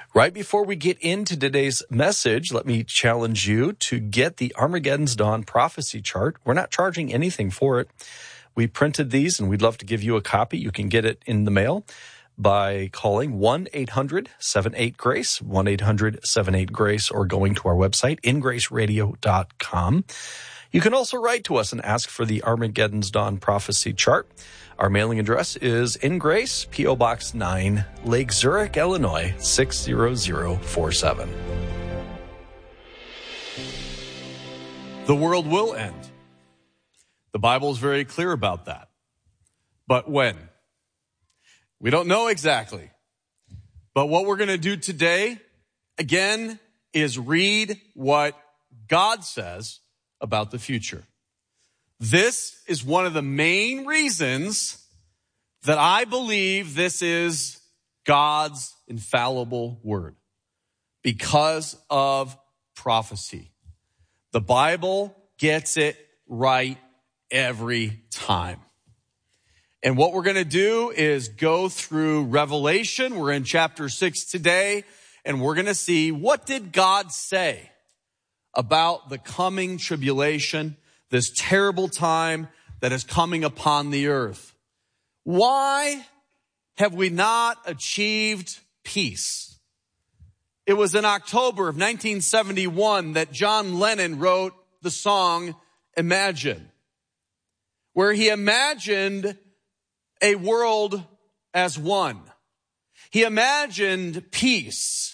Right before we get into today's message, let me challenge you to get the Armageddon's Dawn prophecy chart. We're not charging anything for it. We printed these, and we'd love to give you a copy. You can get it in the mail by calling 1-800-78-GRACE, 1-800-78-GRACE, or going to our website, ingraceradio.com. You can also write to us and ask for the Armageddon's Dawn prophecy chart. Our mailing address is In Grace, P.O. Box 9, Lake Zurich, Illinois, 60047. The world will end. The Bible is very clear about that. But when? We don't know exactly. But what we're going to do today, again, is read what God says about the future. This is one of the main reasons that I believe this is God's infallible word, because of prophecy. The Bible gets it right every time. And what we're going to do is go through Revelation. We're in chapter 6 today, and we're going to see, what did God say about the coming tribulation, this terrible time that is coming upon the earth? Why have we not achieved peace? It was in October of 1971 that John Lennon wrote the song Imagine, where he imagined a world as one. He imagined peace.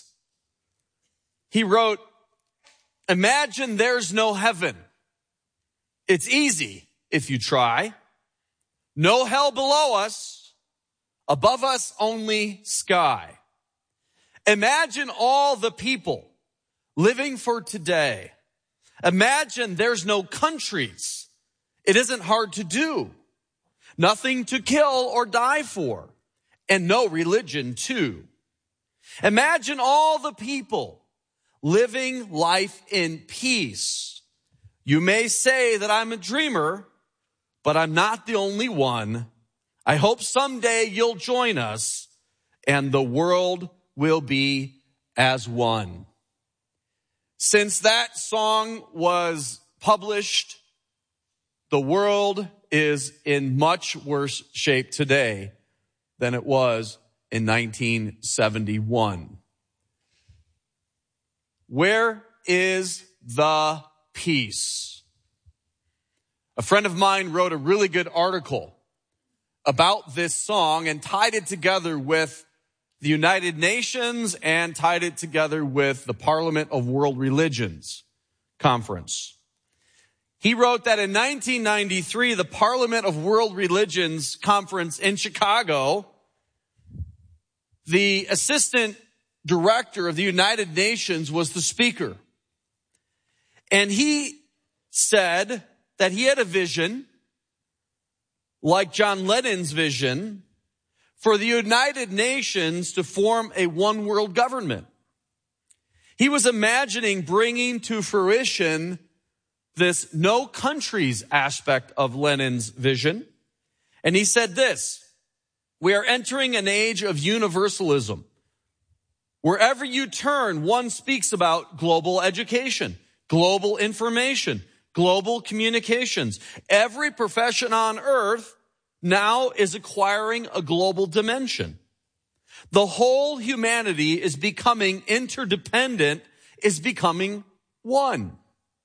He wrote, "Imagine there's no heaven. It's easy if you try. No hell below us, above us only sky. Imagine all the people living for today. Imagine there's no countries. It isn't hard to do. Nothing to kill or die for, and no religion too. Imagine all the people living life in peace. You may say that I'm a dreamer, but I'm not the only one. I hope someday you'll join us, and the world will be as one." Since that song was published, the world is in much worse shape today than it was in 1971. Where is the peace? A friend of mine wrote a really good article about this song and tied it together with the United Nations and tied it together with the Parliament of World Religions Conference. He wrote that in 1993, the Parliament of World Religions Conference in Chicago, the assistant director of the United Nations was the speaker. And he said that he had a vision, like John Lennon's vision, for the United Nations to form a one world government. He was imagining bringing to fruition this no countries aspect of Lennon's vision. And he said this: "We are entering an age of universalism. Wherever you turn, one speaks about global education, global information, global communications. Every profession on earth now is acquiring a global dimension. The whole humanity is becoming interdependent, is becoming one."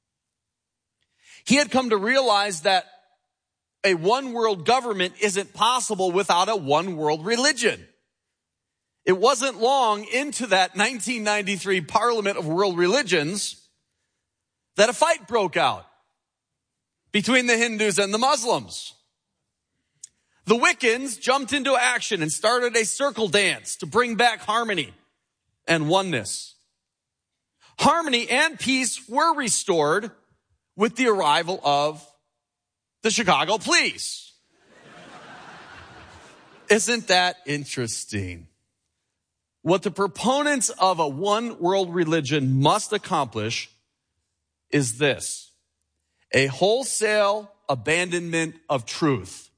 He had come to realize that a one world government isn't possible without a one world religion. It wasn't long into that 1993 Parliament of World Religions that a fight broke out between the Hindus and the Muslims. The Wiccans jumped into action and started a circle dance to bring back harmony and oneness. Harmony and peace were restored with the arrival of the Chicago police. Isn't that interesting? What the proponents of a one world religion must accomplish is this: a wholesale abandonment of truth.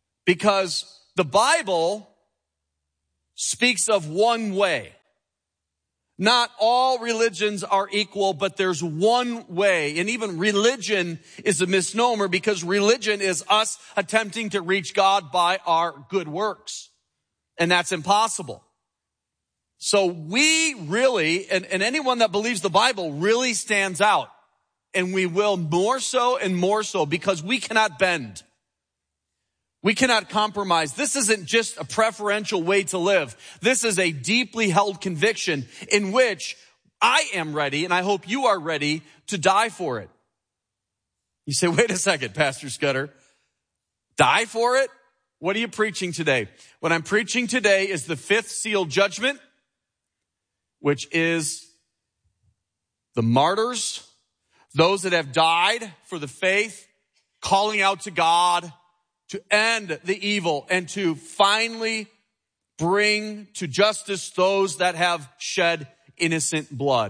Because the Bible speaks of one way. Not all religions are equal, but there's one way. And even religion is a misnomer because religion is us attempting to reach God by our good works. And that's impossible. So we really, and anyone that believes the Bible really stands out. And we will more so and more so because we cannot bend. We cannot compromise. This isn't just a preferential way to live. This is a deeply held conviction in which I am ready, and I hope you are ready to die for it. You say, wait a second, Pastor Scudder. Die for it? What are you preaching today? What I'm preaching today is the fifth seal judgment, which is the martyrs, those that have died for the faith, calling out to God to end the evil and to finally bring to justice those that have shed innocent blood.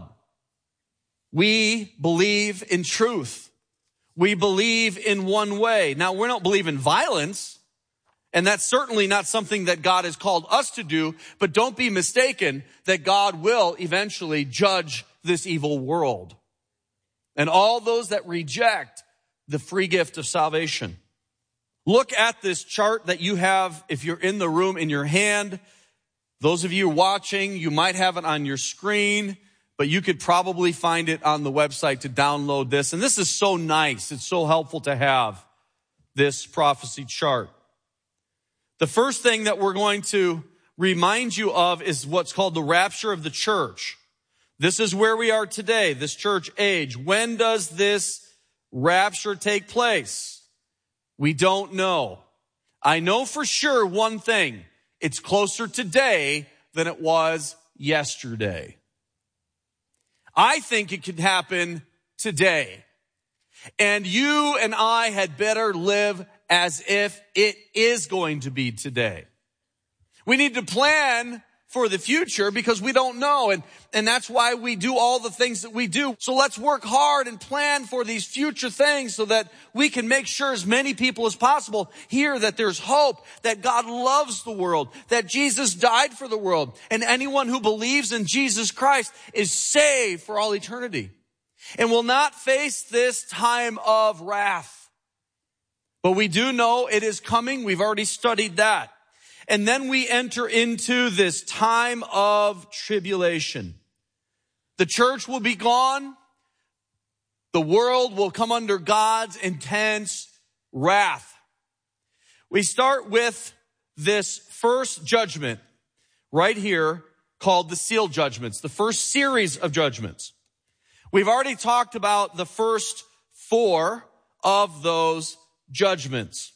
We believe in truth. We believe in one way. Now, we don't believe in violence, and that's certainly not something that God has called us to do, but don't be mistaken that God will eventually judge this evil world and all those that reject the free gift of salvation. Look at this chart that you have, if you're in the room, in your hand. Those of you watching, you might have it on your screen, but you could probably find it on the website to download this. And this is so nice. It's so helpful to have this prophecy chart. The first thing that we're going to remind you of is what's called the rapture of the church. This is where we are today, this church age. When does this rapture take place? We don't know. I know for sure one thing. It's closer today than it was yesterday. I think it could happen today. And you and I had better live as if it is going to be today. We need to plan for the future because we don't know. And that's why we do all the things that we do. So let's work hard and plan for these future things so that we can make sure as many people as possible hear that there's hope, that God loves the world, that Jesus died for the world, and anyone who believes in Jesus Christ is saved for all eternity and will not face this time of wrath. But we do know it is coming. We've already studied that. And then we enter into this time of tribulation. The church will be gone. The world will come under God's intense wrath. We start with this first judgment right here called the seal judgments, the first series of judgments. We've already talked about the first 4 of those judgments.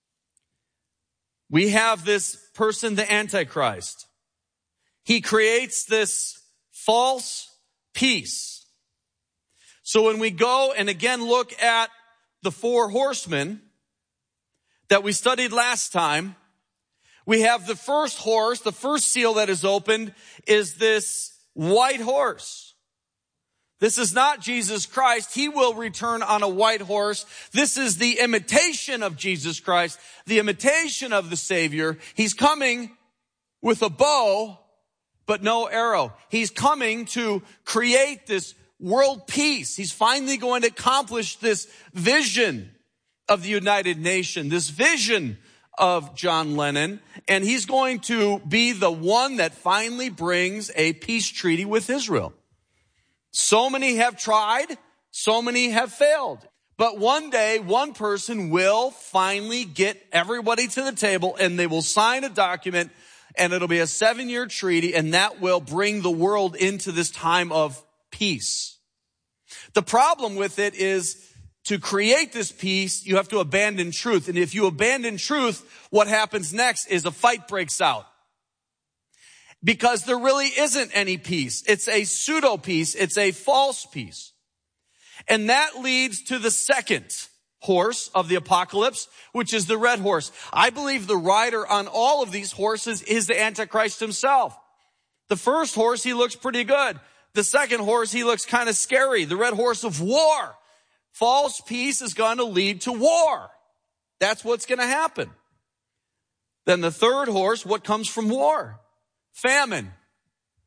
We have this person, the Antichrist. He creates this false peace. So when we go and again look at the 4 horsemen that we studied last time, we have the first horse, the first seal that is opened is this white horse. This is not Jesus Christ. He will return on a white horse. This is the imitation of Jesus Christ, the imitation of the Savior. He's coming with a bow, but no arrow. He's coming to create this world peace. He's finally going to accomplish this vision of the United Nations, this vision of John Lennon, and he's going to be the one that finally brings a peace treaty with Israel. So many have tried, so many have failed. But one day, one person will finally get everybody to the table and they will sign a document and it'll be a 7-year treaty and that will bring the world into this time of peace. The problem with it is to create this peace, you have to abandon truth. And if you abandon truth, what happens next is a fight breaks out. Because there really isn't any peace. It's a pseudo peace. It's a false peace. And that leads to the second horse of the apocalypse, which is the red horse. I believe the rider on all of these horses is the Antichrist himself. The first horse, he looks pretty good. The second horse, he looks kind of scary. The red horse of war. False peace is going to lead to war. That's what's going to happen. Then the third horse, what comes from war? Famine.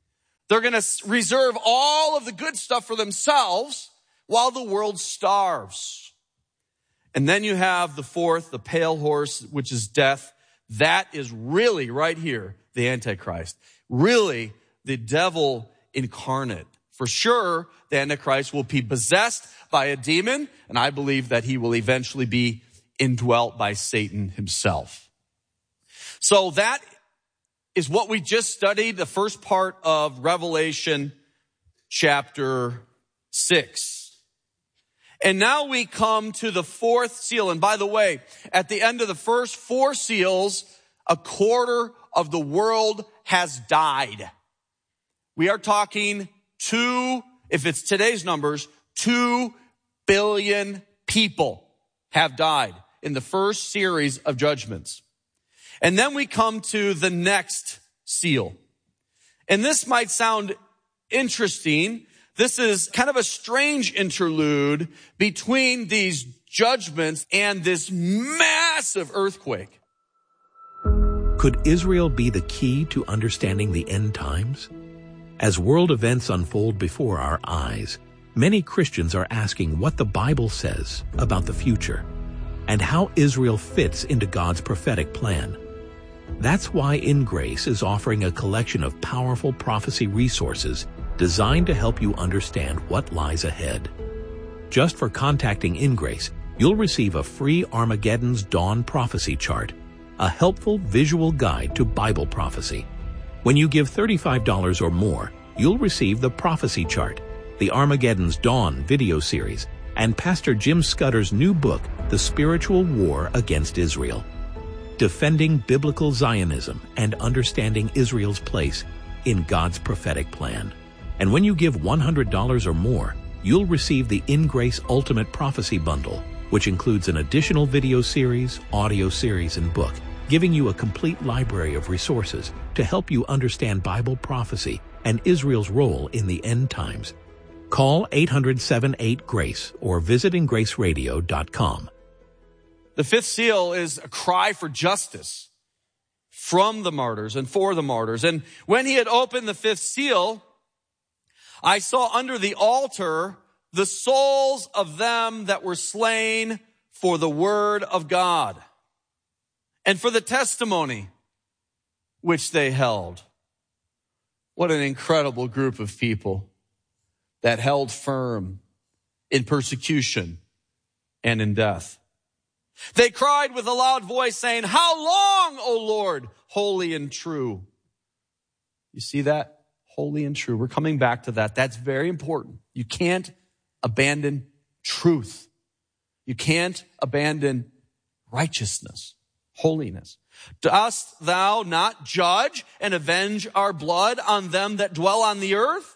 They're going to reserve all of the good stuff for themselves while the world starves. And then you have the fourth, the pale horse, which is death. That is really right here, the Antichrist. Really the devil incarnate. For sure, the Antichrist will be possessed by a demon, and I believe that he will eventually be indwelt by Satan himself. So that is what we just studied, the first part of Revelation chapter 6. And now we come to the fourth seal. And by the way, at the end of the first four seals, a quarter of the world has died. We are talking if it's today's numbers, 2 billion people have died in the first series of judgments. And then we come to the next seal. And this might sound interesting. This is kind of a strange interlude between these judgments and this massive earthquake. Could Israel be the key to understanding the end times? As world events unfold before our eyes, many Christians are asking what the Bible says about the future and how Israel fits into God's prophetic plan. That's why In Grace is offering a collection of powerful prophecy resources designed to help you understand what lies ahead. Just for contacting In Grace, you'll receive a free Armageddon's Dawn prophecy chart, a helpful visual guide to Bible prophecy. When you give $35 or more, you'll receive the prophecy chart, the Armageddon's Dawn video series, and Pastor Jim Scudder's new book, The Spiritual War Against Israel. Defending Biblical Zionism and Understanding Israel's Place in God's Prophetic Plan. And when you give $100 or more, you'll receive the In Grace Ultimate Prophecy Bundle, which includes an additional video series, audio series, and book, giving you a complete library of resources to help you understand Bible prophecy and Israel's role in the end times. Call 800-78-GRACE or visit ingraceradio.com. The fifth seal is a cry for justice from the martyrs and for the martyrs. And when he had opened the fifth seal, I saw under the altar the souls of them that were slain for the word of God and for the testimony which they held. What an incredible group of people that held firm in persecution and in death. They cried with a loud voice saying, "How long, O Lord, holy and true?" You see that? Holy and true. We're coming back to that. That's very important. You can't abandon truth. You can't abandon righteousness, holiness. Dost thou not judge and avenge our blood on them that dwell on the earth?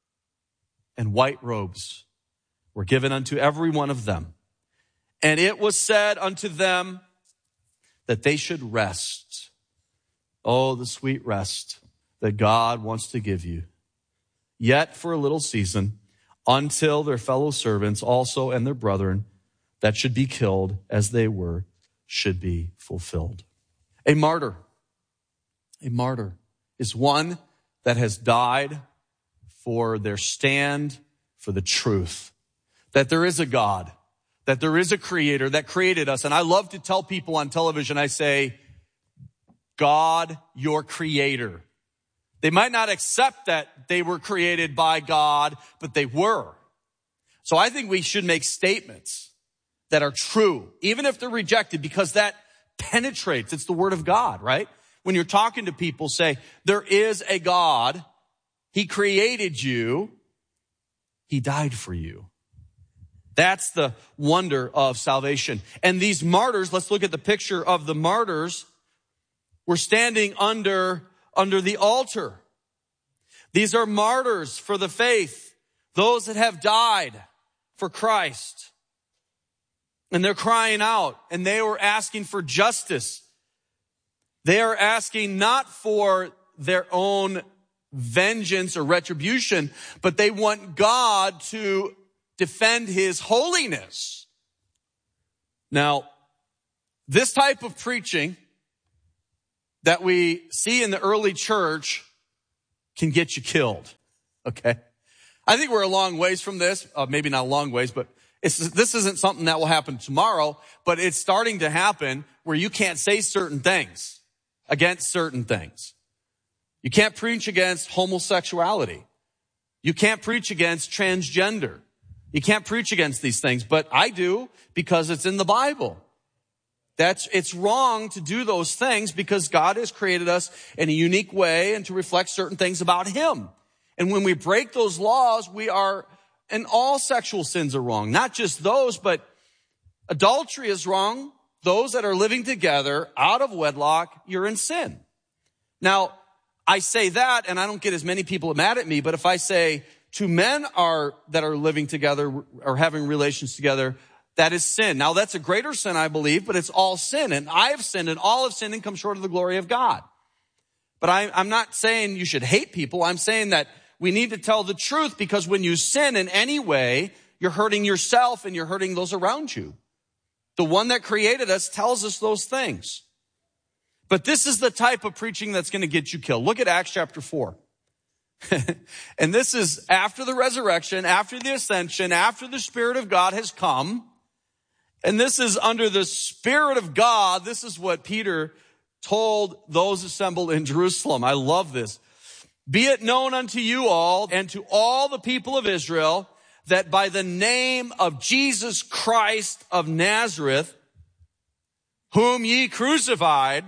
And white robes were given unto every one of them. And it was said unto them that they should rest. Oh, the sweet rest that God wants to give you. Yet for a little season, until their fellow servants also and their brethren that should be killed as they were, should be fulfilled. A martyr is one that has died for their stand for the truth. That there is a God, that there is a creator that created us. And I love to tell people on television, I say, God, your creator. They might not accept that they were created by God, but they were. So I think we should make statements that are true, even if they're rejected, because that penetrates. It's the word of God, right? When you're talking to people, say, there is a God. He created you. He died for you. That's the wonder of salvation. And these martyrs, let's look at the picture of the martyrs. We're standing under the altar. These are martyrs for the faith, those that have died for Christ. And they're crying out, and they were asking for justice. They are asking not for their own vengeance or retribution, but they want God to defend his holiness. Now, this type of preaching that we see in the early church can get you killed, okay? I think we're a long ways from this, maybe not a long ways, but this isn't something that will happen tomorrow, but it's starting to happen where you can't say certain things against certain things. You can't preach against homosexuality. You can't preach against transgender. You can't preach against these things, but I do because it's in the Bible. It's wrong to do those things because God has created us in a unique way and to reflect certain things about Him. And when we break those laws, and all sexual sins are wrong. Not just those, but adultery is wrong. Those that are living together out of wedlock, you're in sin. Now, I say that, and I don't get as many people mad at me, but if I say two men that are living together or having relations together, that is sin. Now, that's a greater sin, I believe, but it's all sin. And I have sinned, and all have sinned and come short of the glory of God. But I'm not saying you should hate people. I'm saying that we need to tell the truth, because when you sin in any way, you're hurting yourself and you're hurting those around you. The one that created us tells us those things. But this is the type of preaching that's going to get you killed. Look at Acts chapter 4. And this is after the resurrection, after the ascension, after the Spirit of God has come. And this is under the Spirit of God. This is what Peter told those assembled in Jerusalem. I love this. Be it known unto you all and to all the people of Israel that by the name of Jesus Christ of Nazareth, whom ye crucified,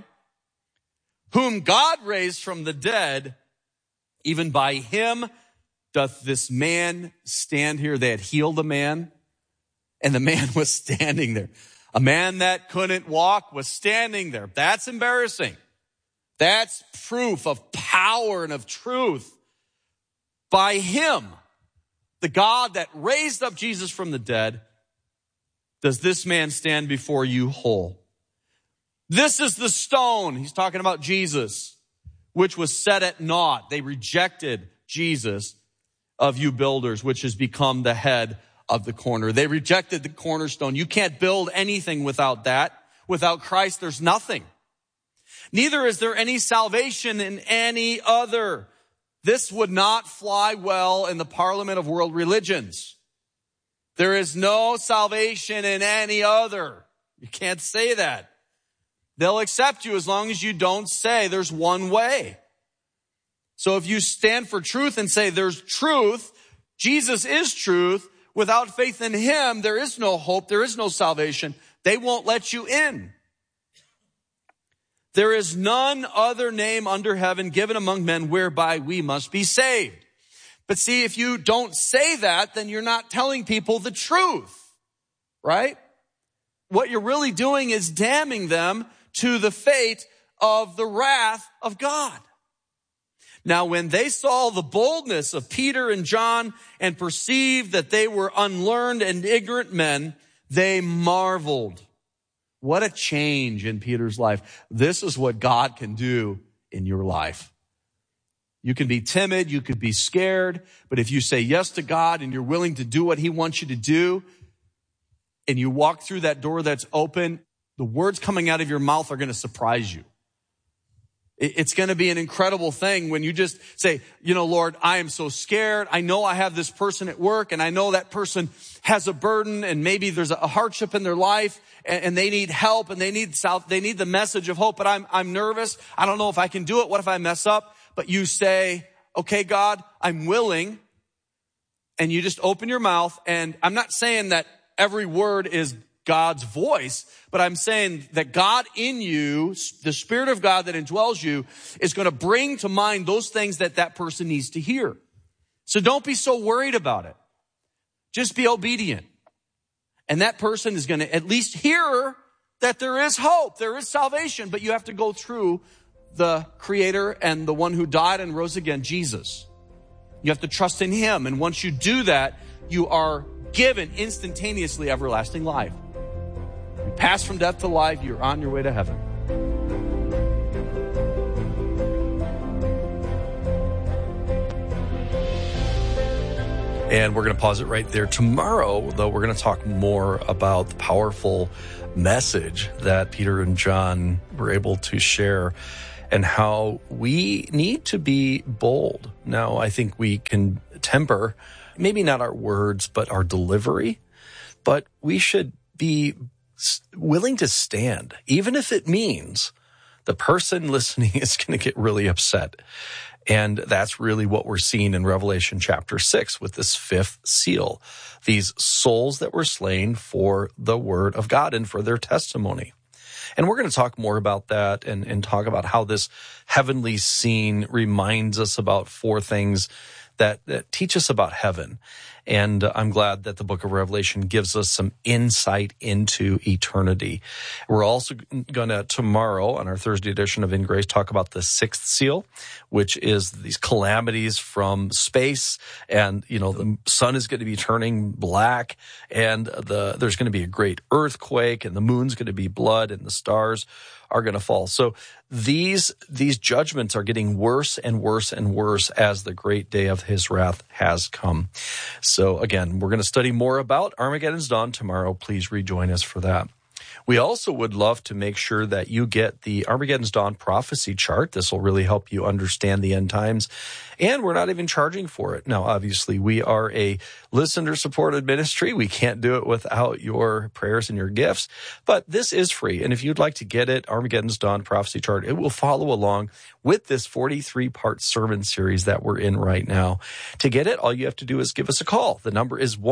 whom God raised from the dead, even by him doth this man stand here. They had healed a man, and the man was standing there. A man that couldn't walk was standing there. That's embarrassing. That's proof of power and of truth. By him, the God that raised up Jesus from the dead, does this man stand before you whole. This is the stone, he's talking about Jesus, which was set at naught. They rejected Jesus of you builders, which has become the head of the corner. They rejected the cornerstone. You can't build anything without that. Without Christ, there's nothing. Neither is there any salvation in any other. This would not fly well in the parliament of world religions. There is no salvation in any other. You can't say that. They'll accept you as long as you don't say there's one way. So if you stand for truth and say there's truth, Jesus is truth, without faith in him, there is no hope, there is no salvation. They won't let you in. There is none other name under heaven given among men whereby we must be saved. But see, if you don't say that, then you're not telling people the truth, right? What you're really doing is damning them to the fate of the wrath of God. Now, when they saw the boldness of Peter and John and perceived that they were unlearned and ignorant men, they marveled. What a change in Peter's life. This is what God can do in your life. You can be timid, you could be scared, but if you say yes to God and you're willing to do what he wants you to do, and you walk through that door that's open, the words coming out of your mouth are going to surprise you. It's going to be an incredible thing when you just say, Lord, I am so scared. I know I have this person at work, and I know that person has a burden, and maybe there's a hardship in their life, and they need help, and they need the message of hope, but I'm nervous. I don't know if I can do it. What if I mess up? But you say, okay, God, I'm willing. And you just open your mouth, and I'm not saying that every word is God's voice, but I'm saying that God in you, the Spirit of God that indwells you, is going to bring to mind those things that person needs to hear. So don't be so worried about it. Just be obedient. And that person is going to at least hear that there is hope, there is salvation, but you have to go through the Creator and the one who died and rose again, Jesus. You have to trust in him. And once you do that, you are given instantaneously everlasting life. You pass from death to life, you're on your way to heaven. And we're going to pause it right there. Tomorrow, though, we're going to talk more about the powerful message that Peter and John were able to share and how we need to be bold. Now, I think we can temper, maybe not our words, but our delivery, but we should be willing to stand, even if it means the person listening is going to get really upset. And that's really what we're seeing in Revelation chapter 6 with this fifth seal, these souls that were slain for the word of God and for their testimony. And we're going to talk more about that and talk about how this heavenly scene reminds us about four things that teach us about heaven. And I'm glad that the book of Revelation gives us some insight into eternity. We're also going to, tomorrow on our Thursday edition of In Grace, talk about the sixth seal, which is these calamities from space. And, the sun is going to be turning black, and there's going to be a great earthquake, and the moon's going to be blood, and the stars are going to fall. So these judgments are getting worse and worse and worse as the great day of his wrath has come. So again, we're going to study more about Armageddon's Dawn tomorrow. Please rejoin us for that. We also would love to make sure that you get the Armageddon's Dawn prophecy chart. This will really help you understand the end times. And we're not even charging for it. Now, obviously, we are a listener-supported ministry. We can't do it without your prayers and your gifts. But this is free. And if you'd like to get it, Armageddon's Dawn prophecy chart, it will follow along with this 43-part sermon series that we're in right now. To get it, all you have to do is give us a call. The number is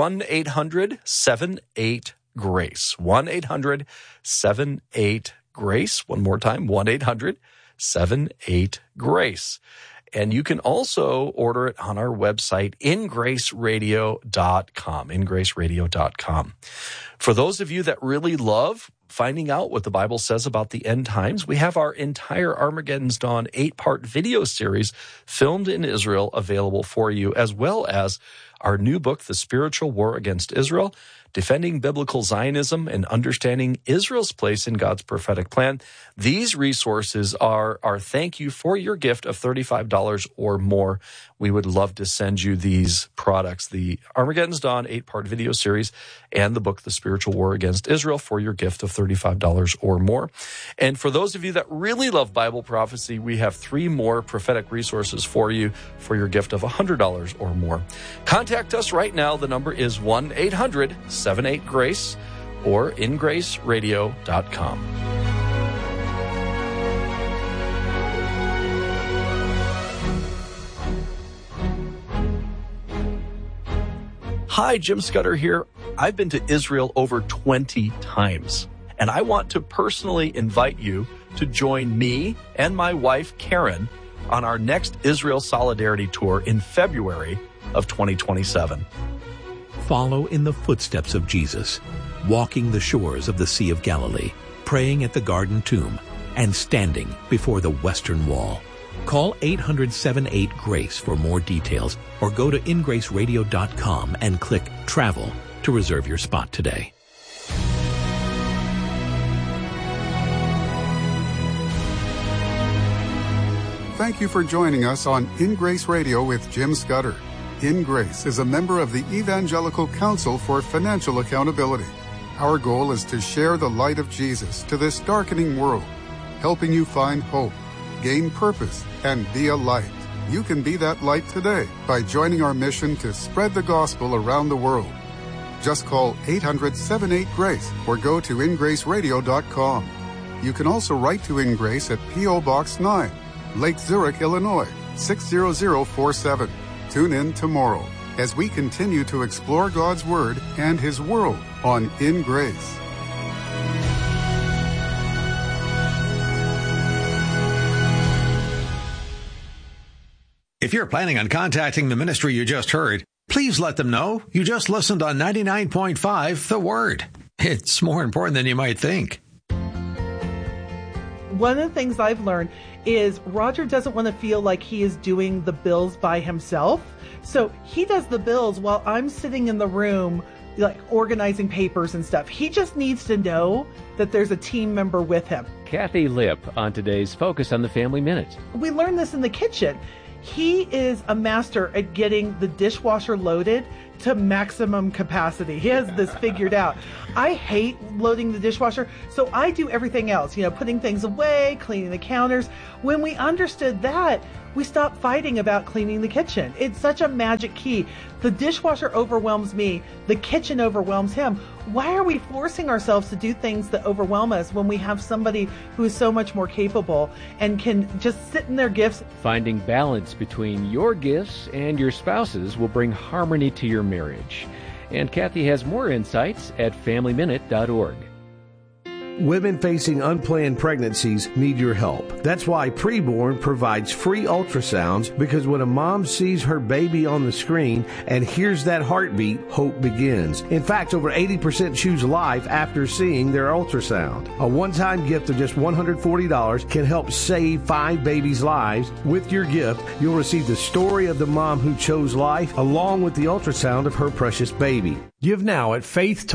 1-800-78-GRACE. 1-800-78-GRACE. One more time, 1-800-78-GRACE. And you can also order it on our website, ingraceradio.com, ingraceradio.com. For those of you that really love finding out what the Bible says about the end times, we have our entire Armageddon's Dawn 8-part video series filmed in Israel available for you, as well as our new book, The Spiritual War Against Israel, Defending Biblical Zionism and Understanding Israel's Place in God's Prophetic Plan. These resources are our thank you for your gift of $35 or more. We would love to send you these products, the Armageddon's Dawn 8-part video series and the book, The Spiritual War Against Israel, for your gift of $35 or more. And for those of you that really love Bible prophecy, we have 3 more prophetic resources for you for your gift of $100 or more. Contact us right now. The number is 1-800-78-GRACE or ingraceradio.com. Hi, Jim Scudder here. I've been to Israel over 20 times, and I want to personally invite you to join me and my wife, Karen, on our next Israel Solidarity Tour in February of 2027. Follow in the footsteps of Jesus, walking the shores of the Sea of Galilee, praying at the Garden Tomb, and standing before the Western Wall. Call 800-78-GRACE for more details, or go to ingraceradio.com and click Travel to reserve your spot today. Thank you for joining us on In Grace Radio with Jim Scudder. In Grace is a member of the Evangelical Council for Financial Accountability. Our goal is to share the light of Jesus to this darkening world, helping you find hope, gain purpose, and be a light. You can be that light today by joining our mission to spread the gospel around the world. Just call 800-78-GRACE or go to ingraceradio.com. You can also write to In Grace at P.O. Box 9, Lake Zurich, Illinois, 60047. Tune in tomorrow as we continue to explore God's Word and His world on In Grace. If you're planning on contacting the ministry you just heard, please let them know you just listened on 99.5 The Word. It's more important than you might think. One of the things I've learned is Roger doesn't want to feel like he is doing the bills by himself. So he does the bills while I'm sitting in the room, like organizing papers and stuff. He just needs to know that there's a team member with him. Kathy Lipp on today's Focus on the Family Minute. We learned this in the kitchen. He is a master at getting the dishwasher loaded to maximum capacity. He has this figured out. I hate loading the dishwasher, so I do everything else, putting things away, cleaning the counters. When we understood that, we stopped fighting about cleaning the kitchen. It's such a magic key. The dishwasher overwhelms me. The kitchen overwhelms him. Why are we forcing ourselves to do things that overwhelm us when we have somebody who is so much more capable and can just sit in their gifts? Finding balance between your gifts and your spouse's will bring harmony to your marriage. And Kathy has more insights at FamilyMinute.org. Women facing unplanned pregnancies need your help. That's why Preborn provides free ultrasounds, because when a mom sees her baby on the screen and hears that heartbeat, hope begins. In fact, over 80% choose life after seeing their ultrasound. A one-time gift of just $140 can help save 5 babies' lives. With your gift, you'll receive the story of the mom who chose life, along with the ultrasound of her precious baby. Give now at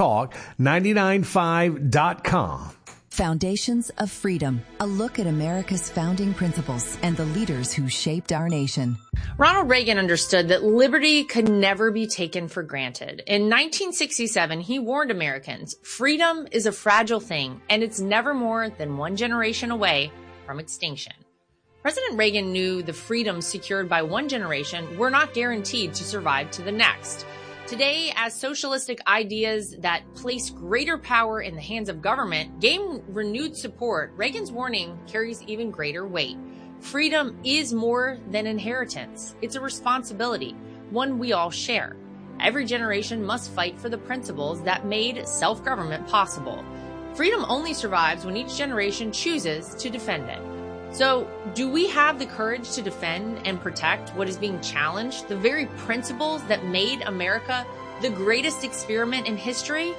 faithtalk995.com. Foundations of Freedom, a look at America's founding principles and the leaders who shaped our nation. Ronald Reagan understood that liberty could never be taken for granted. In 1967, he warned Americans, freedom is a fragile thing, and it's never more than one generation away from extinction. President Reagan knew the freedoms secured by one generation were not guaranteed to survive to the next. Today, as socialistic ideas that place greater power in the hands of government gain renewed support, Reagan's warning carries even greater weight. Freedom is more than inheritance. It's a responsibility, one we all share. Every generation must fight for the principles that made self-government possible. Freedom only survives when each generation chooses to defend it. So, do we have the courage to defend and protect what is being challenged, the very principles that made America the greatest experiment in history?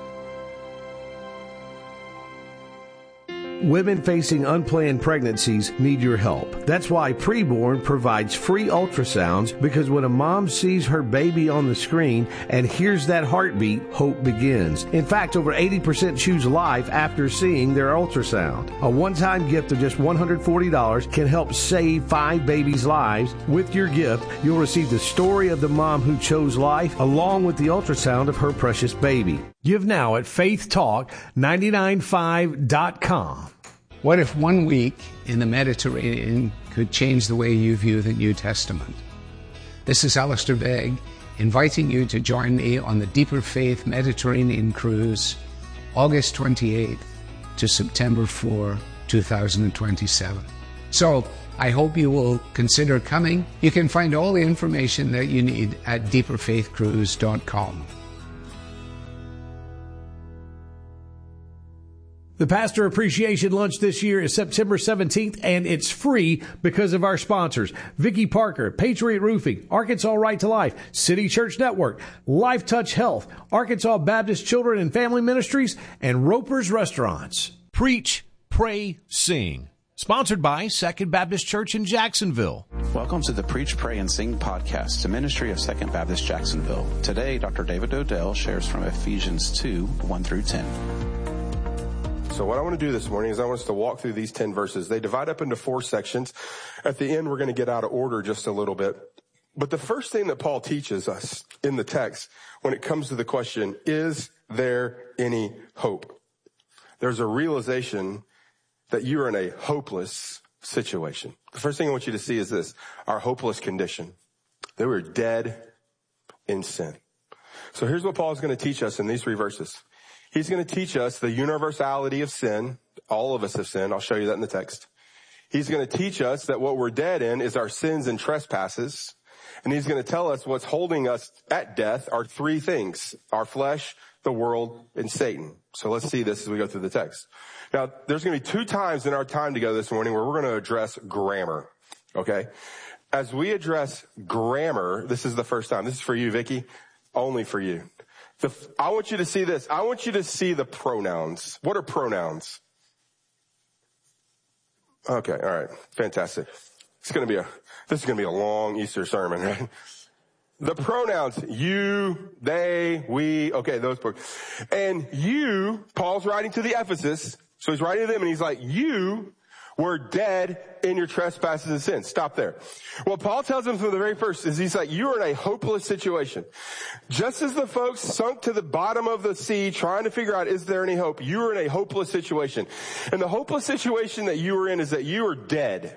Women facing unplanned pregnancies need your help. That's why Preborn provides free ultrasounds, because when a mom sees her baby on the screen and hears that heartbeat, hope begins. In fact, over 80% choose life after seeing their ultrasound. A one-time gift of just $140 can help save 5 babies' lives. With your gift, you'll receive the story of the mom who chose life, along with the ultrasound of her precious baby. Give now at faithtalk995.com. What if 1 week in the Mediterranean could change the way you view the New Testament? This is Alistair Begg, inviting you to join me on the Deeper Faith Mediterranean Cruise, August 28th to September 4, 2027. So, I hope you will consider coming. You can find all the information that you need at deeperfaithcruise.com. The Pastor Appreciation Lunch this year is September 17th, and it's free because of our sponsors: Vicki Parker, Patriot Roofing, Arkansas Right to Life, City Church Network, Life Touch Health, Arkansas Baptist Children and Family Ministries, and Roper's Restaurants. Preach, Pray, Sing. Sponsored by Second Baptist Church in Jacksonville. Welcome to the Preach, Pray, and Sing podcast, a ministry of Second Baptist Jacksonville. Today, Dr. David Odell shares from Ephesians 2, 1 through 10. So what I want to do this morning is I want us to walk through these 10 verses. They divide up into 4 sections. At the end, we're going to get out of order just a little bit. But the first thing that Paul teaches us in the text when it comes to the question, is there any hope? There's a realization that you're in a hopeless situation. The first thing I want you to see is this, our hopeless condition. They were dead in sin. So here's what Paul is going to teach us in these 3 verses. He's going to teach us the universality of sin. All of us have sinned. I'll show you that in the text. He's going to teach us that what we're dead in is our sins and trespasses. And he's going to tell us what's holding us at death are 3 things: our flesh, the world, and Satan. So let's see this as we go through the text. Now, there's going to be 2 times in our time together this morning where we're going to address grammar. Okay? As we address grammar, this is the first time. This is for you, Vicki. Only for you. I want you to see this. I want you to see the pronouns. What are pronouns? Okay, all right. Fantastic. This is going to be a long Easter sermon, right? The pronouns, you, they, we, okay, those parts. And you, Paul's writing to the Ephesus, so he's writing to them and he's like, you were dead in your trespasses and sins. Stop there. What Paul tells them from the very first is he's like, you are in a hopeless situation. Just as the folks sunk to the bottom of the sea trying to figure out, is there any hope? You are in a hopeless situation. And the hopeless situation that you are in is that you are dead.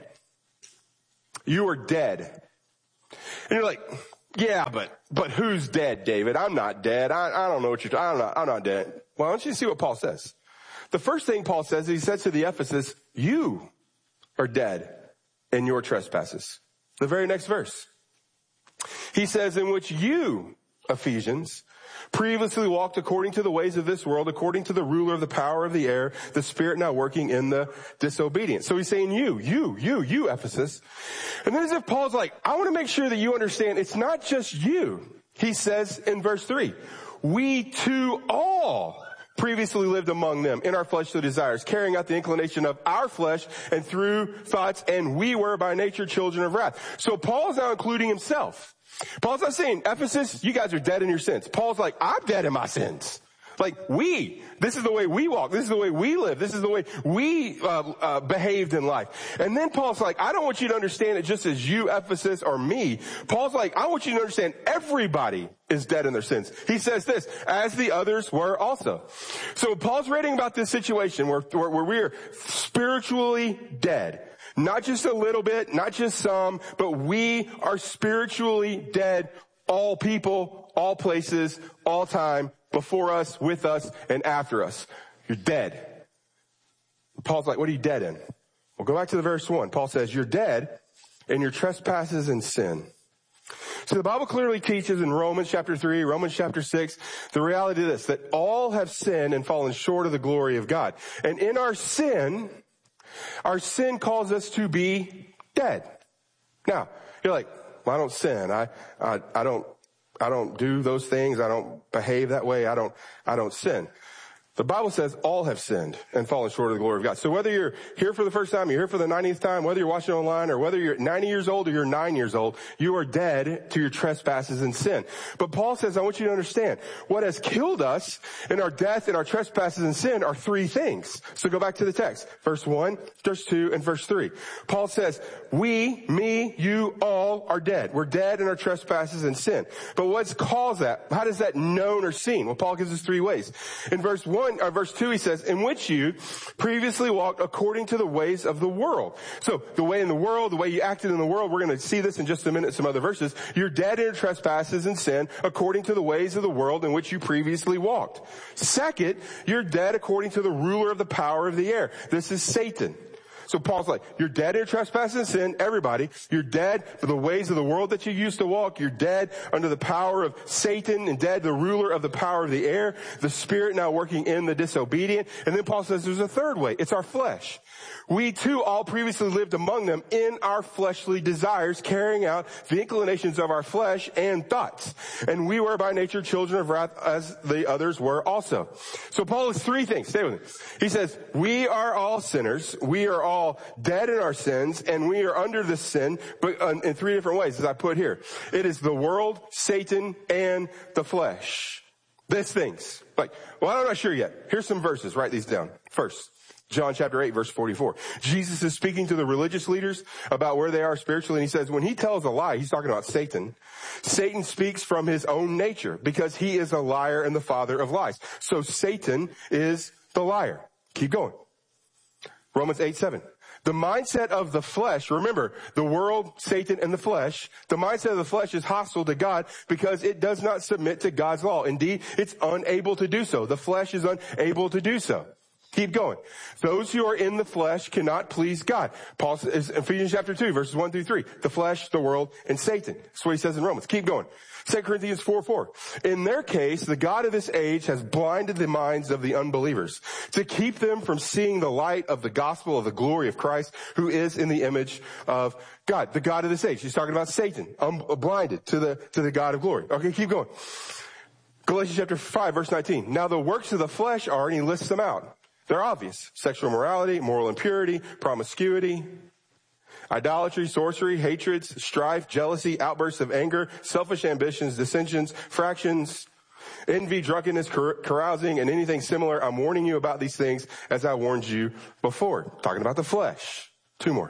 You are dead. And you're like, yeah, but who's dead, David? I'm not dead. I don't know what I'm not dead. Well, why don't you see what Paul says? The first thing Paul says, he says to the Ephesus, you are dead in your trespasses. The very next verse. He says, in which you, Ephesians, previously walked according to the ways of this world, according to the ruler of the power of the air, the spirit now working in the disobedient. So he's saying you, Ephesus. And then as if Paul's like, I want to make sure that you understand it's not just you. He says in verse 3, we too all previously lived among them in our fleshly desires, carrying out the inclination of our flesh and through thoughts, and we were by nature children of wrath. So Paul's now including himself. Paul's not saying, Ephesus, you guys are dead in your sins. Paul's like, I'm dead in my sins. Like this is the way we walk. This is the way we live. This is the way we behaved in life. And then Paul's like, I don't want you to understand it just as you, Ephesus, or me. Paul's like, I want you to understand everybody is dead in their sins. He says this, as the others were also. So Paul's writing about this situation where we're spiritually dead. Not just a little bit, not just some, but we are spiritually dead. All people, all places, all time, before us, with us, and after us. You're dead. Paul's like, what are you dead in? Well, go back to the verse 1. Paul says, you're dead in your trespasses and sin. So the Bible clearly teaches in Romans chapter 3, Romans chapter 6, the reality of this, that all have sinned and fallen short of the glory of God. And in our sin calls us to be dead. Now, you're like, well, I don't sin. I don't do those things. I don't behave that way. I don't sin. The Bible says all have sinned and fallen short of the glory of God. So whether you're here for the first time, you're here for the 90th time, whether you're watching online, or whether you're 90 years old or you're 9 years old, you are dead to your trespasses and sin. But Paul says, I want you to understand, what has killed us in our death and our trespasses and sin are three things. So go back to the text. Verse 1, verse 2, and verse 3. Paul says, we, me, you, all are dead. We're dead in our trespasses and sin. But what's caused that? How does that known or seen? Well, Paul gives us three ways. In verse 2, he says, in which you previously walked according to the ways of the world. So the way in the world, the way you acted in the world, we're going to see this in just a minute, some other verses. You're dead in your trespasses and sin according to the ways of the world in which you previously walked. Second, you're dead according to the ruler of the power of the air. This is Satan. So Paul's like, you're dead in your trespasses and sin, everybody. You're dead for the ways of the world that you used to walk. You're dead under the power of Satan and dead, the ruler of the power of the air, the spirit now working in the disobedient. And then Paul says there's a third way. It's our flesh. We too all previously lived among them in our fleshly desires, carrying out the inclinations of our flesh and thoughts. And we were by nature children of wrath as the others were also. So Paul has three things. Stay with me. He says, we are all sinners. We are all dead in our sins, and we are under this sin, but in three different ways, as I put here. It is the world, Satan, and the flesh. These things. Like, well, I'm not sure yet. Here's some verses. Write these down. First, John chapter 8, verse 44. Jesus is speaking to the religious leaders about where they are spiritually, and he says when he tells a lie, he's talking about Satan. Satan speaks from his own nature because he is a liar and the father of lies. So Satan is the liar. Keep going. Romans 8:7. The mindset of the flesh, remember, the world, Satan, and the flesh, the mindset of the flesh is hostile to God because it does not submit to God's law. Indeed, it's unable to do so. The flesh is unable to do so. Keep going. Those who are in the flesh cannot please God. Paul says, Ephesians chapter 2, verses 1 through 3. The flesh, the world, and Satan. That's what he says in Romans. Keep going. 2 Corinthians 4:4. In their case, the God of this age has blinded the minds of the unbelievers to keep them from seeing the light of the gospel of the glory of Christ, who is in the image of God. The God of this age. He's talking about Satan. Blinded to the God of glory. Okay, keep going. Galatians chapter 5, verse 19. Now the works of the flesh are, and he lists them out. They're obvious. Sexual immorality, moral impurity, promiscuity, idolatry, sorcery, hatreds, strife, jealousy, outbursts of anger, selfish ambitions, dissensions, fractions, Envy, drunkenness, carousing, and anything similar. I'm warning you about these things as I warned you before. Talking about the flesh. 2 more.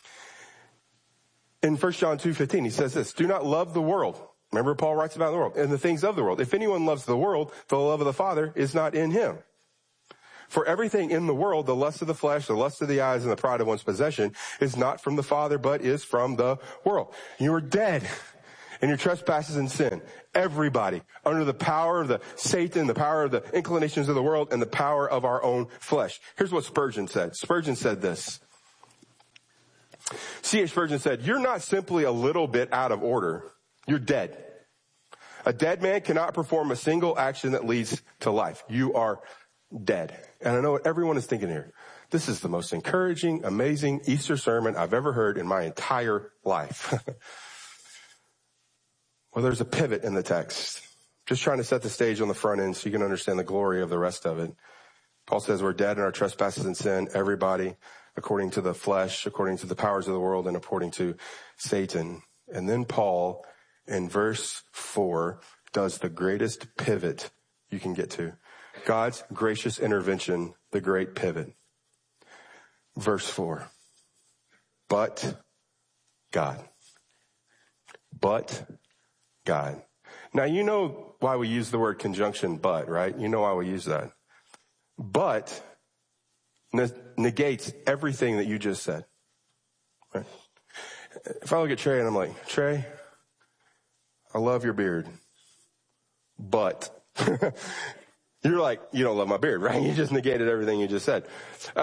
In 1 John 2:15, he says this, do not love the world. Remember, Paul writes about the world and the things of the world. If anyone loves the world, the love of the Father is not in him. For everything in the world, the lust of the flesh, the lust of the eyes, and the pride of one's possession is not from the Father, but is from the world. You are dead in your trespasses and sin. Everybody under the power of the Satan, the power of the inclinations of the world, and the power of our own flesh. Here's what Spurgeon said. Spurgeon said this. C.H. Spurgeon said, you're not simply a little bit out of order. You're dead. A dead man cannot perform a single action that leads to life. You are dead. And I know what everyone is thinking here. This is the most encouraging, amazing Easter sermon I've ever heard in my entire life. Well, there's a pivot in the text. Just trying to set the stage on the front end so you can understand the glory of the rest of it. Paul says we're dead in our trespasses and sin, everybody, according to the flesh, according to the powers of the world, and according to Satan. And then Paul, in verse 4, does the greatest pivot you can get to. God's gracious intervention, the great pivot. Verse 4. But God. But God. Now, you know why we use the word conjunction but, right? You know why we use that. But negates everything that you just said. Right? If I look at Trey and I'm like, Trey, I love your beard, but you're like, you don't love my beard, right? You just negated everything you just said.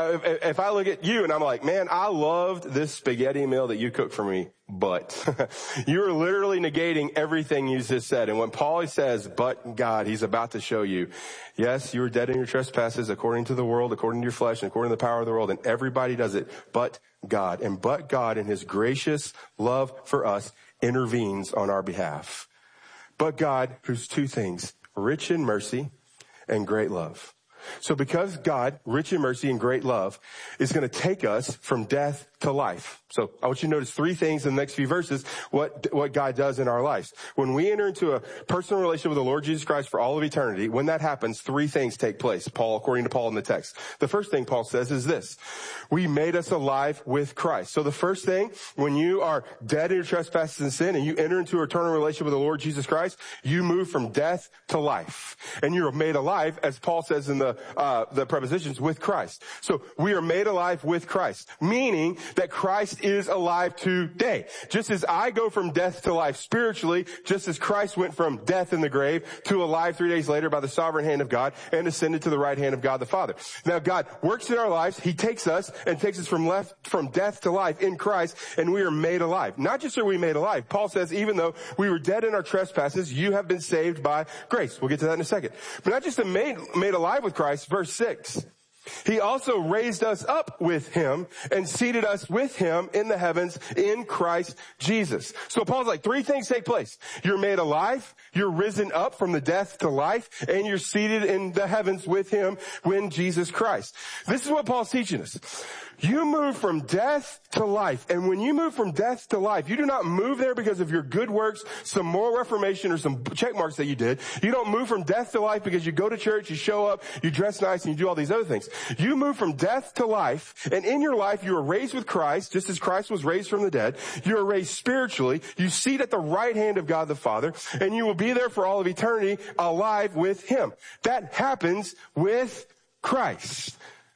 If I look at you and I'm like, man, I loved this spaghetti meal that you cooked for me, but you're literally negating everything you just said. And when Paul says, but God, he's about to show you, yes, you were dead in your trespasses according to the world, according to your flesh, and according to the power of the world. And everybody does it, but God. And but God in his gracious love for us intervenes on our behalf. But God, who's 2 things, rich in mercy and great love. So because God, rich in mercy and great love, is going to take us from death to life. So I want you to notice 3 things in the next few verses, what God does in our lives. When we enter into a personal relationship with the Lord Jesus Christ for all of eternity, when that happens, 3 things take place, according to Paul in the text. The first thing Paul says is this: we made us alive with Christ. So the first thing, when you are dead in your trespasses and sin and you enter into an eternal relationship with the Lord Jesus Christ, you move from death to life. And you're made alive, as Paul says in the prepositions, with Christ. So we are made alive with Christ, meaning that Christ is alive today. Just as I go from death to life spiritually, just as Christ went from death in the grave to alive 3 days later by the sovereign hand of God and ascended to the right hand of God the Father. Now God works in our lives. He takes us and takes us from death to life in Christ, and we are made alive. Not just are we made alive. Paul says even though we were dead in our trespasses, you have been saved by grace. We'll get to that in a second. But not just made alive with Christ, verse 6. He also raised us up with him and seated us with him in the heavens in Christ Jesus. So Paul's like, 3 things take place. You're made alive, you're risen up from the death to life, and you're seated in the heavens with him when Jesus Christ. This is what Paul's teaching us. You move from death to life. And when you move from death to life, you do not move there because of your good works, some moral reformation, or some check marks that you did. You don't move from death to life because you go to church, you show up, you dress nice, and you do all these other things. You move from death to life, and in your life you are raised with Christ, just as Christ was raised from the dead. You are raised spiritually. You seat at the right hand of God the Father, and you will be there for all of eternity, alive with him. That happens with Christ.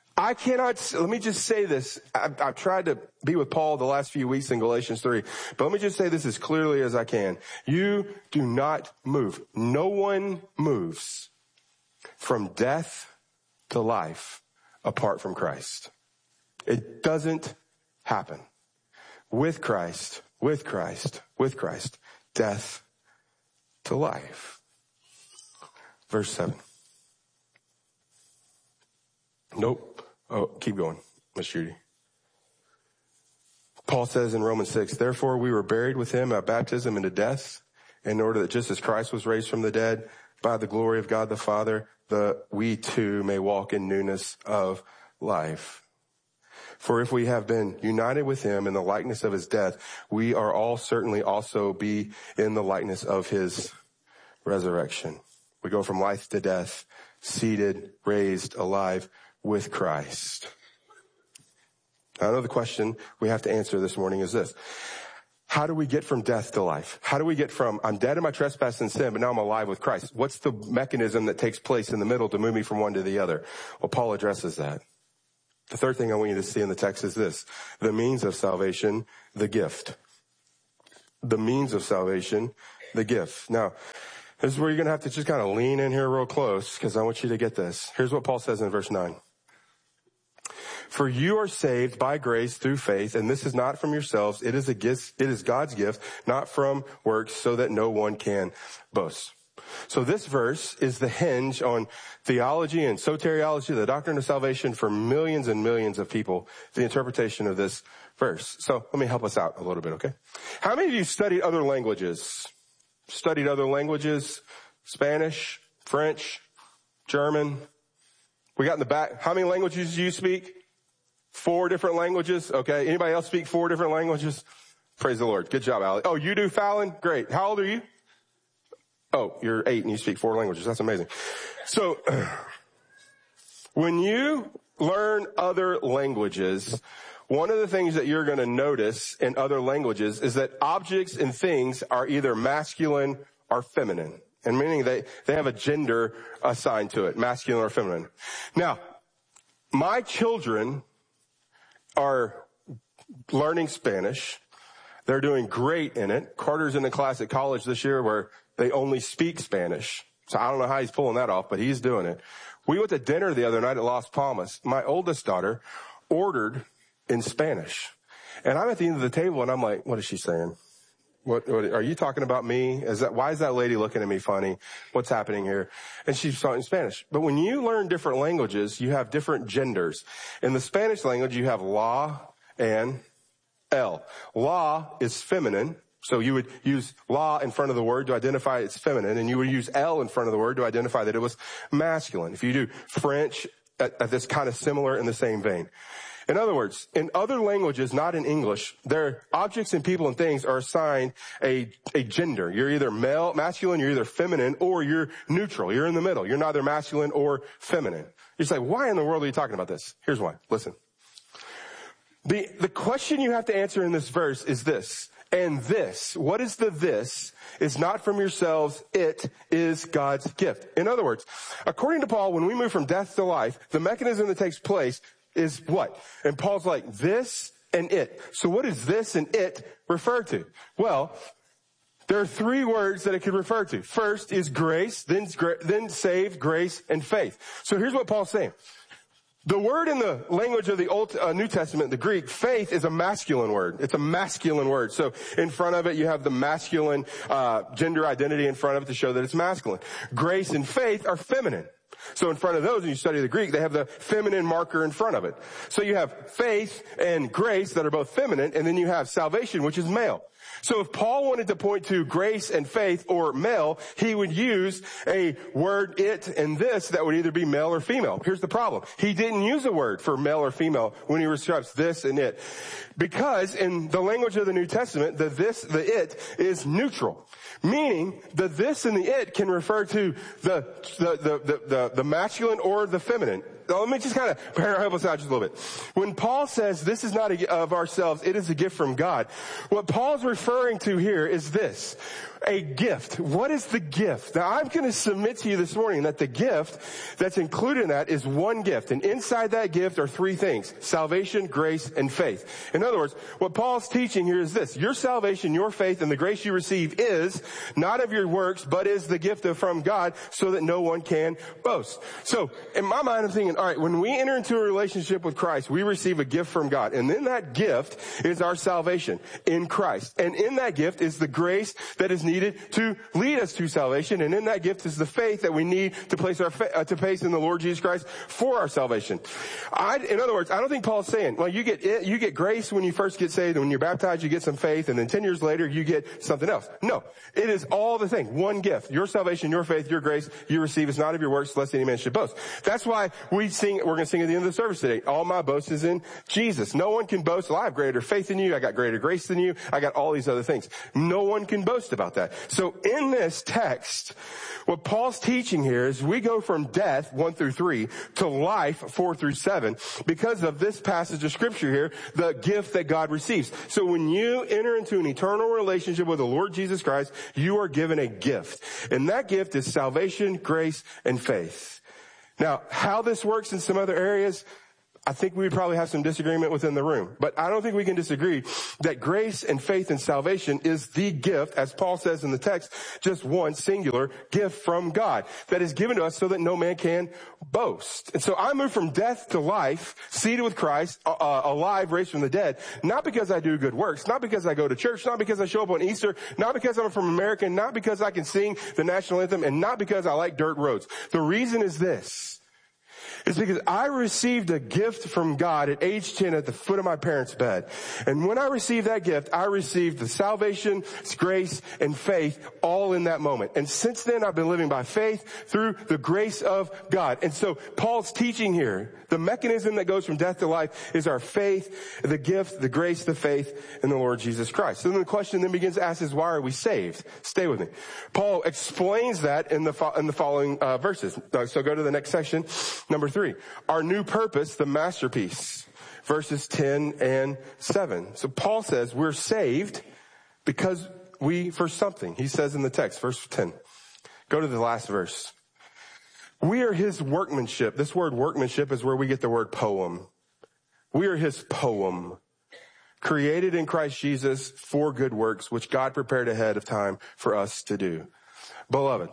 Let me just say this. I've tried to be with Paul the last few weeks in Galatians 3, but let me just say this as clearly as I can. You do not move. No one moves from death to life apart from Christ. It doesn't happen. With Christ, death to life. Verse 7. Nope. Oh, keep going, Miss Judy. Paul says in Romans 6, therefore we were buried with him at baptism into death, in order that just as Christ was raised from the dead by the glory of God the Father, we too may walk in newness of life. For if we have been united with him in the likeness of his death, we are all certainly also be in the likeness of his resurrection. We go from life to death, seated, raised, alive with Christ. I know the question we have to answer this morning is this. How do we get from death to life? How do we get from, I'm dead in my trespass and sin, but now I'm alive with Christ? What's the mechanism that takes place in the middle to move me from one to the other? Well, Paul addresses that. The third thing I want you to see in the text is this. The means of salvation, the gift. The means of salvation, the gift. Now, this is where you're going to have to just kind of lean in here real close because I want you to get this. Here's what Paul says in verse 9. For you are saved by grace through faith, and this is not from yourselves. It is a gift. It is God's gift, not from works, so that no one can boast. So this verse is the hinge on theology and soteriology, the doctrine of salvation for millions and millions of people, the interpretation of this verse. So let me help us out a little bit, okay? How many of you studied other languages? Studied other languages? Spanish, French, German? We got in the back. How many languages do you speak? 4 different languages. Okay. Anybody else speak 4 different languages? Praise the Lord. Good job, Allie. Oh, you do, Fallon? Great. How old are you? Oh, you're 8 and you speak 4 languages. That's amazing. So when you learn other languages, one of the things that you're going to notice in other languages is that objects and things are either masculine or feminine. And meaning they have a gender assigned to it, masculine or feminine. Now, my children are learning Spanish. They're doing great in it. Carter's in a class at college this year where they only speak Spanish. So I don't know how he's pulling that off, but he's doing it. We went to dinner the other night at Las Palmas. My oldest daughter ordered in Spanish. And I'm at the end of the table and I'm like, what is she saying? What are you talking about me? Why is that lady looking at me funny? What's happening here? And she's talking Spanish. But when you learn different languages, you have different genders. In the Spanish language, you have la and el. La is feminine. So you would use la in front of the word to identify it's feminine, and you would use el in front of the word to identify that it was masculine. If you do French, that's kind of similar in the same vein. In other words, in other languages, not in English, their objects and people and things are assigned a gender. You're either masculine, you're either feminine, or you're neutral. You're in the middle. You're neither masculine or feminine. You're like, why in the world are you talking about this? Here's why. Listen. The question you have to answer in this verse is this. And this, what is the this, is not from yourselves, it is God's gift. In other words, according to Paul, when we move from death to life, the mechanism that takes place is what? And Paul's like, this and it. So what does this and it refer to? Well, there are 3 words that it could refer to. First is grace, then saved, grace, and faith. So here's what Paul's saying. The word in the language of the Old New Testament, the Greek, faith is a masculine word. It's a masculine word. So in front of it, you have the masculine gender identity in front of it to show that it's masculine. Grace and faith are feminine. So in front of those, when you study the Greek, they have the feminine marker in front of it. So you have faith and grace that are both feminine, and then you have salvation, which is male. So if Paul wanted to point to grace and faith or male, he would use a word, it, and this that would either be male or female. Here's the problem. He didn't use a word for male or female when he describes this and it. Because in the language of the New Testament, the it is neutral. Meaning, the this and the it can refer to the masculine or the feminine. Now, let me just kind of help us out just a little bit. When Paul says this is not of ourselves, it is a gift from God, what Paul's referring to here is this. A gift. What is the gift? Now, I'm going to submit to you this morning that the gift that's included in that is one gift. And inside that gift are 3 things. Salvation, grace, and faith. In other words, what Paul's teaching here is this. Your salvation, your faith, and the grace you receive is not of your works, but is the gift from God so that no one can boast. So, in my mind, I'm thinking, all right, when we enter into a relationship with Christ, we receive a gift from God. And then that gift is our salvation in Christ. And in that gift is the grace that is needed to lead us to salvation, and in that gift is the faith that we need to place in the Lord Jesus Christ for our salvation. In other words, I don't think Paul's saying, well, you get grace when you first get saved, and when you're baptized, you get some faith, and then 10 years later, you get something else. No, it is all the thing. One gift. Your salvation, your faith, your grace, you receive is not of your works, lest any man should boast. That's why we're going to sing at the end of the service today. All my boast is in Jesus. No one can boast. Well, I have greater faith than you. I got greater grace than you. I got all these other things. No one can boast about that. So in this text, what Paul's teaching here is we go from death, 1 through 3, to life, 4 through 7, because of this passage of scripture here, the gift that God receives. So when you enter into an eternal relationship with the Lord Jesus Christ, you are given a gift. And that gift is salvation, grace, and faith. Now, how this works in some other areas, I think we would probably have some disagreement within the room. But I don't think we can disagree that grace and faith and salvation is the gift, as Paul says in the text, just one singular gift from God that is given to us so that no man can boast. And so I move from death to life, seated with Christ, alive, raised from the dead, not because I do good works, not because I go to church, not because I show up on Easter, not because I'm from America, not because I can sing the national anthem, and not because I like dirt roads. The reason is this. It's because I received a gift from God at age 10 at the foot of my parents' bed. And when I received that gift, I received the salvation, grace, and faith all in that moment. And since then, I've been living by faith through the grace of God. And so Paul's teaching here, the mechanism that goes from death to life is our faith, the gift, the grace, the faith in the Lord Jesus Christ. So then the question then begins to ask is, why are we saved? Stay with me. Paul explains that in the following verses. So go to the next section, number 3. Our new purpose, the masterpiece, verses 10 and 7. So Paul says we're saved because for something. He says in the text, verse 10. Go to the last verse. We are his workmanship. This word workmanship is where we get the word poem. We are his poem, created in Christ Jesus for good works, which God prepared ahead of time for us to do. Beloved,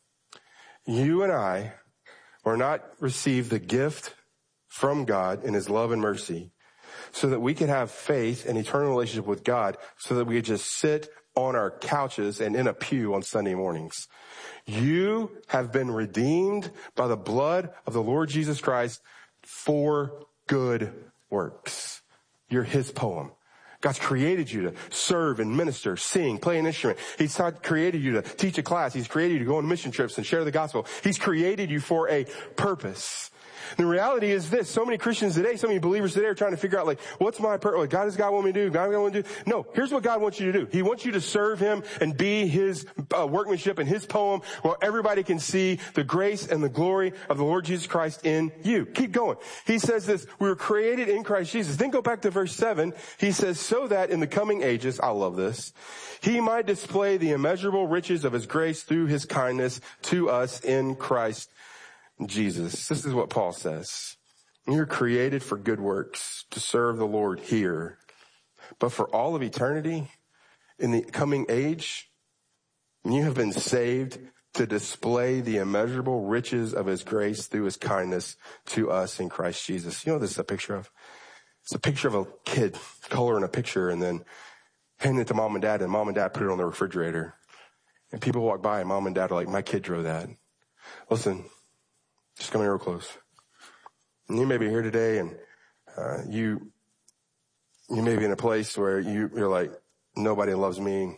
you and I or not receive the gift from God in his love and mercy so that we could have faith and eternal relationship with God so that we could just sit on our couches and in a pew on Sunday mornings. You have been redeemed by the blood of the Lord Jesus Christ for good works. You're his poem. God's created you to serve and minister, sing, play an instrument. He's created you to teach a class. He's created you to go on mission trips and share the gospel. He's created you for a purpose. The reality is this. So many Christians today, so many believers today are trying to figure out, what's my purpose? What does God want me to do? God want me to do? No, here's what God wants you to do. He wants you to serve him and be his workmanship and his poem where everybody can see the grace and the glory of the Lord Jesus Christ in you. Keep going. He says this, we were created in Christ Jesus. Then go back to verse 7. He says, so that in the coming ages, I love this, he might display the immeasurable riches of his grace through his kindness to us in Christ Jesus. This is what Paul says. You're created for good works to serve the Lord here. But for all of eternity, in the coming age, you have been saved to display the immeasurable riches of his grace through his kindness to us in Christ Jesus. You know what this is a picture of? It's a picture of a kid coloring a picture and then handing it to mom and dad, and mom and dad put it on the refrigerator. And people walk by and mom and dad are like, my kid drew that. Listen, just come here real close. And you may be here today and you may be in a place where you're like, nobody loves me.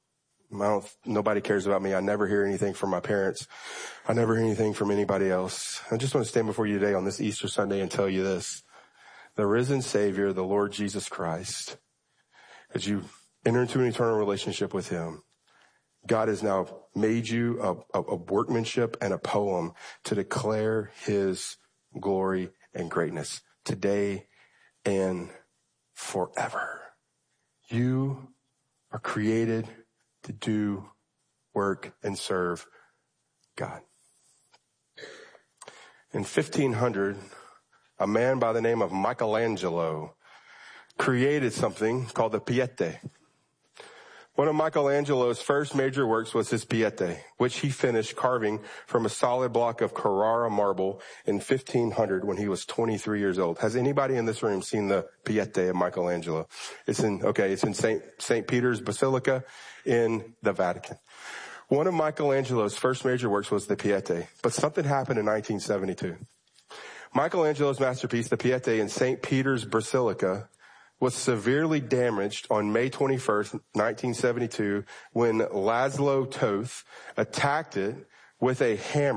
Nobody cares about me. I never hear anything from my parents. I never hear anything from anybody else. I just want to stand before you today on this Easter Sunday and tell you this. The risen Savior, the Lord Jesus Christ, as you enter into an eternal relationship with him, God has now made you a workmanship and a poem to declare his glory and greatness today and forever. You are created to do work and serve God. In 1500, a man by the name of Michelangelo created something called the Piete. One of Michelangelo's first major works was his Piete, which he finished carving from a solid block of Carrara marble in 1500 when he was 23 years old. Has anybody in this room seen the Piete of Michelangelo? It's in St. Peter's Basilica in the Vatican. One of Michelangelo's first major works was the Piete, but something happened in 1972. Michelangelo's masterpiece, the Piete in St. Peter's Basilica, was severely damaged on May 21st, 1972, when Laszlo Toth attacked it with a hammer,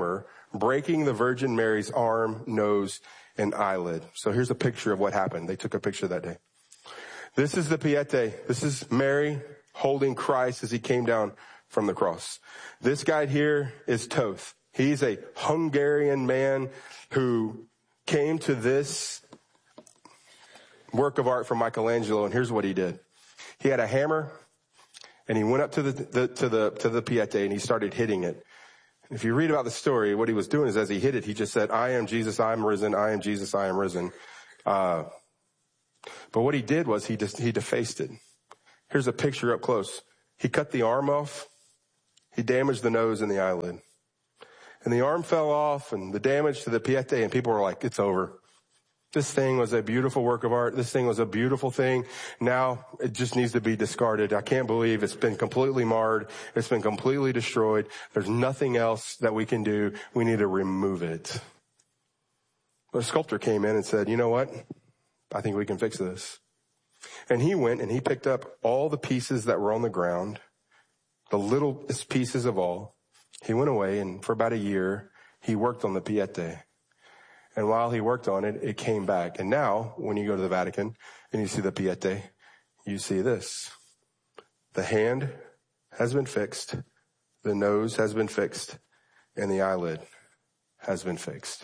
breaking the Virgin Mary's arm, nose, and eyelid. So here's a picture of what happened. They took a picture that day. This is the Piete. This is Mary holding Christ as he came down from the cross. This guy here is Toth. He's a Hungarian man who came to this work of art from Michelangelo, and here's what he did. He had a hammer, and he went up to the Piete, and he started hitting it. If you read about the story, what he was doing is as he hit it, he just said, I am Jesus, I am risen, I am Jesus, I am risen. But what he did was he defaced it. Here's a picture up close. He cut the arm off. He damaged the nose and the eyelid. And the arm fell off and the damage to the Piete, and people were like, it's over. This thing was a beautiful work of art. This thing was a beautiful thing. Now it just needs to be discarded. I can't believe it's been completely marred. It's been completely destroyed. There's nothing else that we can do. We need to remove it. But a sculptor came in and said, you know what? I think we can fix this. And he went and he picked up all the pieces that were on the ground, the littlest pieces of all. He went away, and for about a year, he worked on the Piete. And while he worked on it, it came back. And now, when you go to the Vatican and you see the Piete, you see this. The hand has been fixed, the nose has been fixed, and the eyelid has been fixed.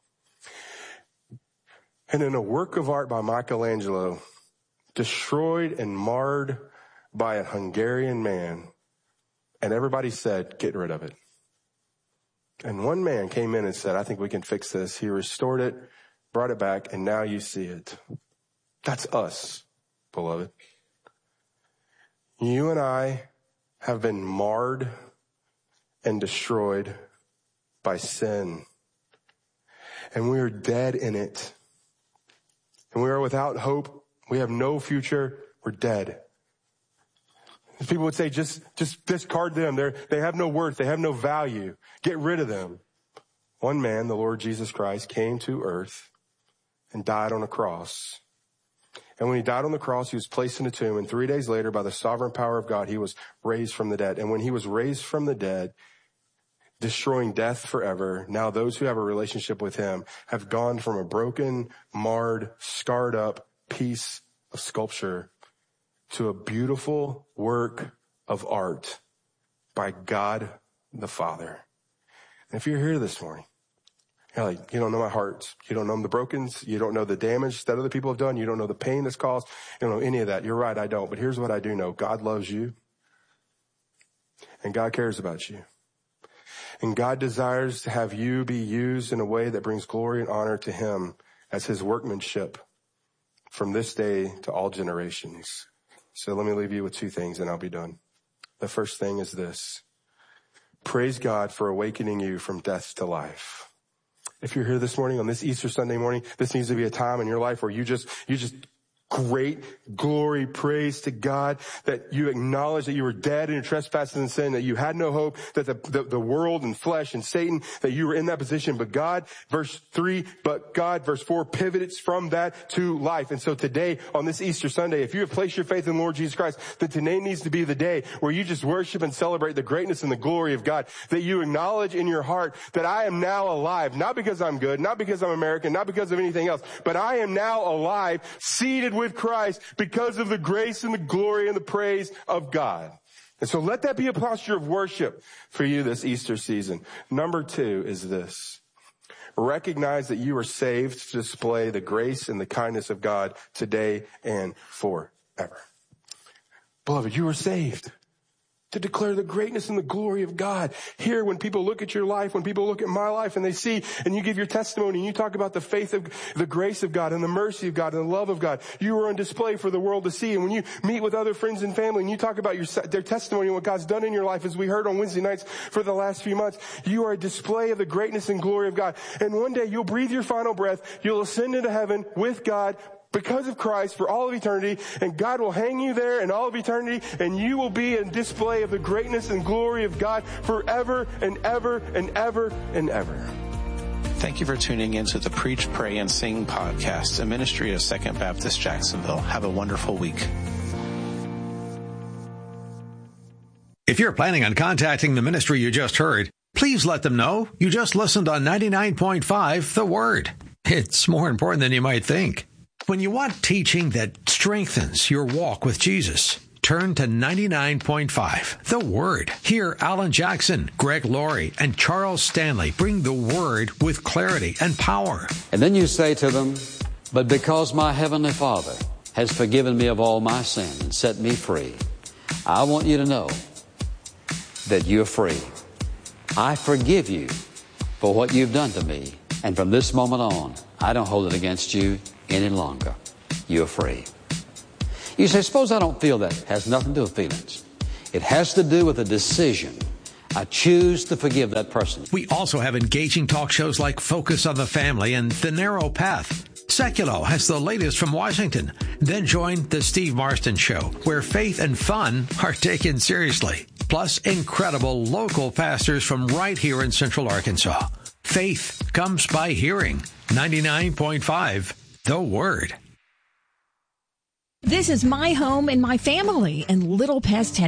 And in a work of art by Michelangelo, destroyed and marred by a Hungarian man, and everybody said, get rid of it. And one man came in and said, I think we can fix this. He restored it, brought it back, and now you see it. That's us, beloved. You and I have been marred and destroyed by sin. And we are dead in it. And we are without hope. We have no future. We're dead. People would say, just discard them. They have no worth. They have no value. Get rid of them. One man, the Lord Jesus Christ, came to earth and died on a cross. And when he died on the cross, he was placed in a tomb. And 3 days later, by the sovereign power of God, he was raised from the dead. And when he was raised from the dead, destroying death forever, now those who have a relationship with him have gone from a broken, marred, scarred up piece of sculpture to a beautiful work of art by God the Father. And if you're here this morning, you're like, you don't know my heart. You don't know the brokens. You don't know the damage that other people have done. You don't know the pain that's caused. You don't know any of that. You're right, I don't. But here's what I do know. God loves you. And God cares about you. And God desires to have you be used in a way that brings glory and honor to him as his workmanship from this day to all generations. So let me leave you with two things and I'll be done. The first thing is this. Praise God for awakening you from death to life. If you're here this morning on this Easter Sunday morning, this needs to be a time in your life where you just great glory, praise to God, that you acknowledge that you were dead in your trespasses and sin, that you had no hope, that the world and flesh and Satan, that you were in that position. But God, verse 3, but God, verse 4, pivots from that to life. And so today, on this Easter Sunday, if you have placed your faith in the Lord Jesus Christ, then today needs to be the day where you just worship and celebrate the greatness and the glory of God, that you acknowledge in your heart that I am now alive, not because I'm good, not because I'm American, not because of anything else, but I am now alive, seated with Christ because of the grace and the glory and the praise of God. And so let that be a posture of worship for you this Easter season. Number 2 is this. Recognize that you are saved to display the grace and the kindness of God today and forever. Beloved, you are saved to declare the greatness and the glory of God. Here, when people look at your life, when people look at my life and they see, and you give your testimony and you talk about the faith of the grace of God and the mercy of God and the love of God, you are on display for the world to see. And when you meet with other friends and family and you talk about their testimony and what God's done in your life, as we heard on Wednesday nights for the last few months, you are a display of the greatness and glory of God. And one day you'll breathe your final breath, you'll ascend into heaven with God, because of Christ for all of eternity, and God will hang you there in all of eternity, and you will be a display of the greatness and glory of God forever and ever and ever and ever. Thank you for tuning in to the Preach, Pray, and Sing podcast, a ministry of Second Baptist Jacksonville. Have a wonderful week. If you're planning on contacting the ministry you just heard, please let them know you just listened on 99.5 The Word. It's more important than you might think. When you want teaching that strengthens your walk with Jesus, turn to 99.5 The Word. Hear Alan Jackson, Greg Laurie, and Charles Stanley bring the Word with clarity and power. And then you say to them, but because my Heavenly Father has forgiven me of all my sin and set me free, I want you to know that you're free. I forgive you for what you've done to me. And from this moment on, I don't hold it against you any longer. You're free. You say, suppose I don't feel that. It has nothing to do with feelings. It has to do with a decision. I choose to forgive that person. We also have engaging talk shows like Focus on the Family and The Narrow Path. Seculo has the latest from Washington. Then join The Steve Marston Show, where faith and fun are taken seriously. Plus, incredible local pastors from right here in Central Arkansas. Faith comes by hearing. 99.5 The Word. This is my home and my family, and Little Pest